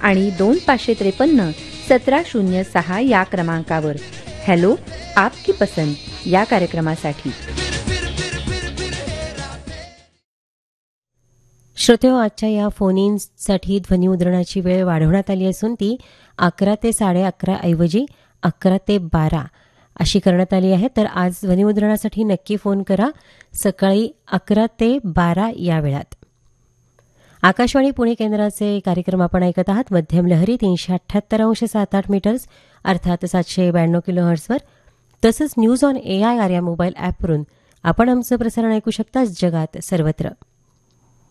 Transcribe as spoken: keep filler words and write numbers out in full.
आणि दोन पाचशे त्रेपन्न सतरा शून्य सहा या क्रमांकावर हॅलो आपकी पसंत या कार्यक्रमासाठी. श्रोतेहो, आजच्या या फोन इनसाठी ध्वनिमुद्रणाची वेळ वाढवण्यात आली असून ती अकरा ते साडे अकरा ऐवजी अकरा ते बारा अशी करण्यात आली आहे. तर आज ध्वनिमुद्रणासाठी नक्की फोन करा सकाळी अकरा ते बारा या वेळात. आकाशवाणी पुणे केंद्राचे कार्यक्रम आपण ऐकत आहात मध्यम लहरी तीनशे अठ्ठ्याहत्तर अंश सात आठ मीटर्स अर्थात सातशे ब्याण्णव किलो हर्ट्सवर. तसंच news on A I R या मोबाईल ॲपवरून आपण आमचं प्रसारण ऐकू शकता जगात सर्वत्र.